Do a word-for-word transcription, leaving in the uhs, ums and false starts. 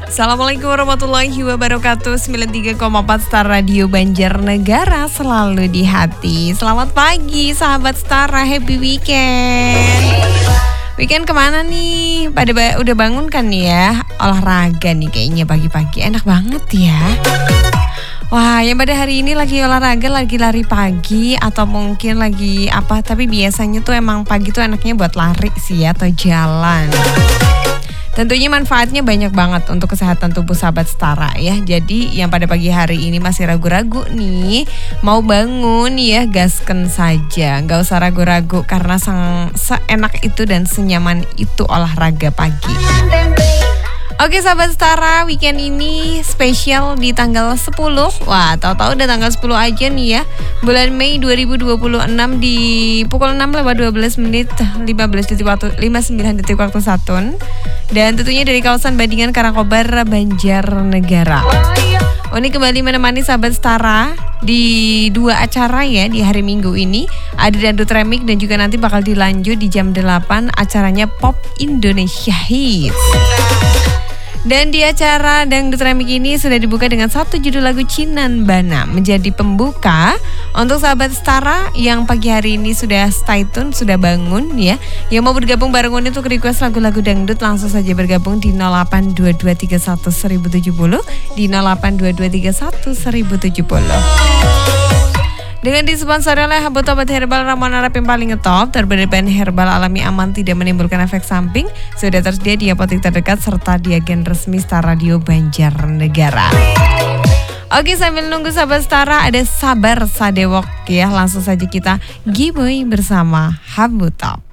Assalamualaikum warahmatullahi wabarakatuh. sembilan puluh tiga koma empat Star Radio Banjarnegara selalu di hati. Selamat pagi sahabat Stara, happy weekend. Weekend kemana nih? Pada ba- udah bangun kan ya? Olahraga nih kayaknya pagi-pagi, enak banget ya. Wah, yang pada hari ini lagi olahraga, lagi lari pagi atau mungkin lagi apa, tapi biasanya tuh emang pagi tuh enaknya buat lari sih ya, atau jalan. Tentunya manfaatnya banyak banget untuk kesehatan tubuh sahabat Stara ya. Jadi yang pada pagi hari ini masih ragu-ragu nih, mau bangun ya gasken saja. Gak usah ragu-ragu karena sang, seenak itu dan senyaman itu olahraga pagi. Oke sahabat Stara, weekend ini spesial di tanggal sepuluh. Wah, tahu-tahu udah tanggal sepuluh aja nih ya. Bulan Mei dua ribu dua puluh enam di pukul enam lewat dua belas menit lima belas detik waktu lima puluh sembilan detik waktu Satun. Dan tentunya dari kawasan Bandingan Karangkobar, Banjarnegara. Oh, ini kembali menemani sahabat Stara di dua acara ya di hari Minggu ini. Ada Dangdut Remix dan juga nanti bakal dilanjut di jam delapan acaranya Pop Indonesia Hits. Dan di acara Dangdut Remix ini sudah dibuka dengan satu judul lagu Cinan Bana menjadi pembuka untuk sahabat Stara yang pagi hari ini sudah stay tune, sudah bangun ya. Yang mau bergabung bareng untuk request lagu-lagu dangdut langsung saja bergabung di nol delapan dua dua tiga satu seribu tujuh puluh di nol delapan dua dua tiga satu seribu tujuh puluh. Dengan disponsori oleh Habot Obat Herbal Ramuan Arab yang paling ngetop, terberdepan herbal alami aman tidak menimbulkan efek samping, sudah tersedia di apotek terdekat serta di agen resmi Star Radio Banjarnegara. Oke, sambil nunggu sahabat Stara ada Sabar Sadewok ya, langsung saja kita giveaway bersama Habot.